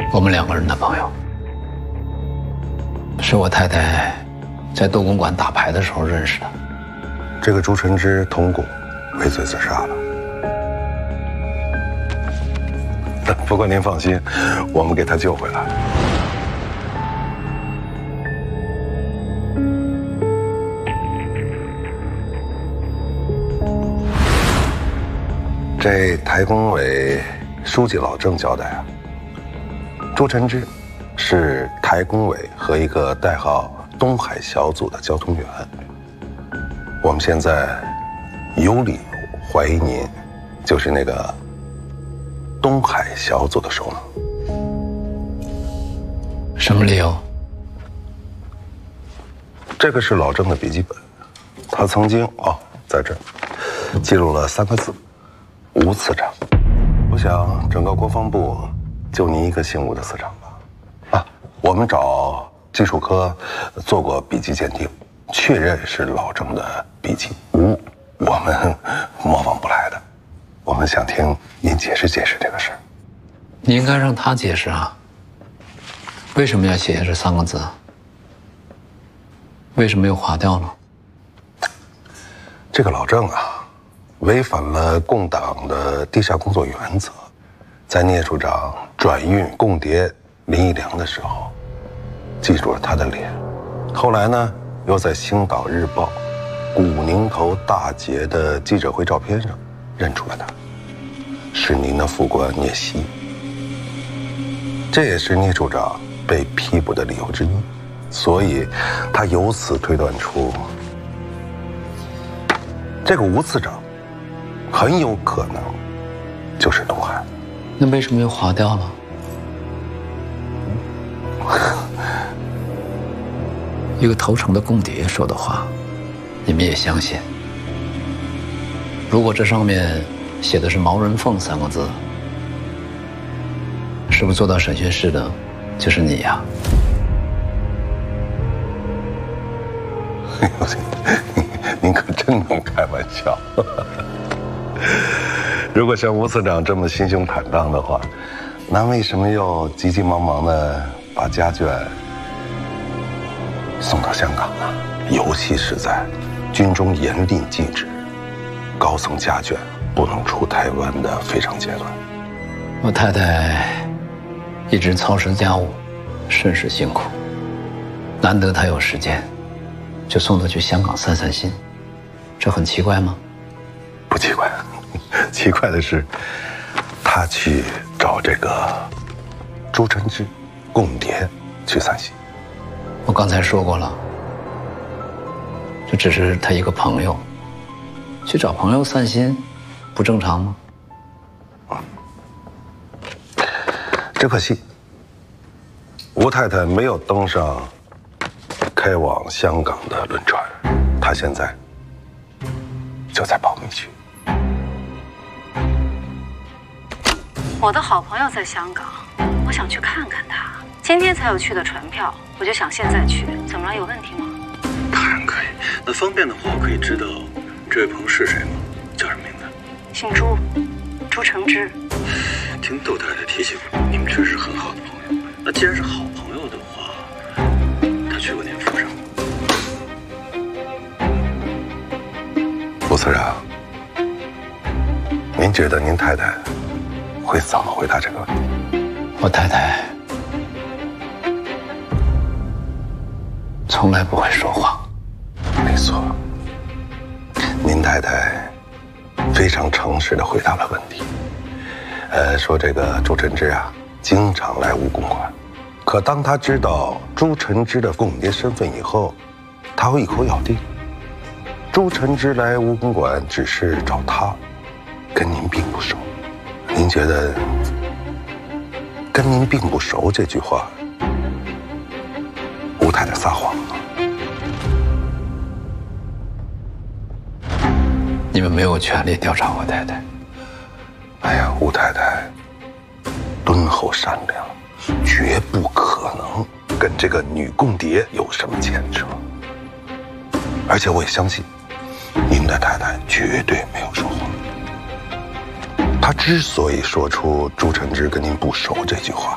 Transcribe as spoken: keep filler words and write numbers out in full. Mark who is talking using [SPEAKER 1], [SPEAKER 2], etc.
[SPEAKER 1] 我们两个人的朋友，是我太太在斗公馆打牌的时候认识的。
[SPEAKER 2] 这个朱晨之同股畏罪自杀了。不过您放心，我们给他救回来了。这台工委书记老郑交代啊，朱晨之是台工委和一个代号东海小组的交通员。我们现在有理由怀疑您就是那个东海小组的首脑。
[SPEAKER 1] 什么理由？
[SPEAKER 2] 这个是老郑的笔记本，他曾经哦，在这儿记录了三个字：吴次长。我想整个国防部就您一个姓吴的次长吧。啊，我们找技术科做过笔迹鉴定，确认是老郑的笔迹，吴我们模仿不来的。我们想听您解释解释这个事儿。
[SPEAKER 1] 你应该让他解释啊，为什么要写下这三个字？为什么又划掉了？
[SPEAKER 2] 这个老郑啊，违反了共党的地下工作原则，在聂处长转运共谍林义良的时候，记住了他的脸。后来呢，又在《星岛日报》古宁头大捷的记者会照片上认出了他，是您的副官聂曦。这也是聂处长被批捕的理由之一，所以他由此推断出，这个吴次长很有可能就是东海。
[SPEAKER 1] 那为什么又划掉了？一个投诚的共谍说的话，你们也相信？如果这上面写的是毛人凤三个字，是不是做到审讯室的就是你呀？
[SPEAKER 2] 哎呦，您可真能开玩笑。如果像吴次长这么心胸坦荡的话，那为什么又急急忙忙的把家眷送到香港呢？尤其是在军中严令禁止高层家眷不能出台湾的非常阶段。
[SPEAKER 1] 我太太一直操持家务，甚是辛苦，难得她有时间，就送她去香港散散心，这很奇怪吗？
[SPEAKER 2] 不奇怪，奇怪的是，他去找这个朱晨之共谍去散心。
[SPEAKER 1] 我刚才说过了，这只是他一个朋友，去找朋友散心，不正常吗？
[SPEAKER 2] 只可惜，吴太太没有登上开往香港的轮船，她现在就在保密区。
[SPEAKER 3] 我的好朋友在香港，我想去看看他。今天才有去的船票，我就想现在去。怎么了？有问题吗？
[SPEAKER 4] 当然可以。那方便的话，我可以知道这位朋友是谁吗？叫什么名字？
[SPEAKER 3] 姓朱，朱承之。
[SPEAKER 4] 听窦太太提起过，你们确实很好的朋友。那既然是好朋友的话，他去过您府上吗？
[SPEAKER 2] 吴次长，您觉得您太太会怎么回答这个问题？
[SPEAKER 1] 我太太从来不会说谎。
[SPEAKER 2] 没错，您太太非常诚实地回答了问题。呃，说这个朱晨之啊，经常来吴公馆，可当他知道朱晨之的共谍身份以后，他会一口咬定，朱晨之来吴公馆只是找他，跟您并不熟。您觉得跟您并不熟这句话，吴太太撒谎吗？
[SPEAKER 1] 你们没有权利调查我太太。
[SPEAKER 2] 哎呀，吴太太敦厚善良，绝不可能跟这个女共谍有什么牵扯。而且我也相信，您的太太绝对没有说谎。她之所以说出朱晨之跟您不熟这句话，